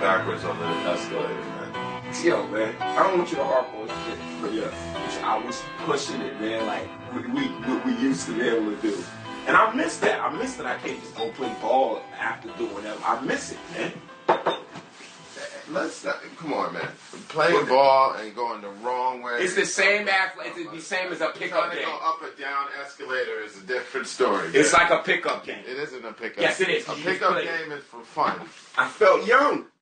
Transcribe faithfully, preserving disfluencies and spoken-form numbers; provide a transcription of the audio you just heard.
backwards on the escalator, man. Yo, man, I don't want you to harp on shit, but yeah, I was pushing it, man, like we, we, what we used to be able to do. And I miss that. I miss that I can't just go play ball after doing that. I miss it, man. Let's not, come on, man. Playing ball and going the wrong way. It's the same athlete. It's the same as a pickup Trying to game. go up and down escalator is a different story. It's man. like a pickup game. It isn't a pickup. Yes, it is. A You pickup play. game is for fun. I felt young.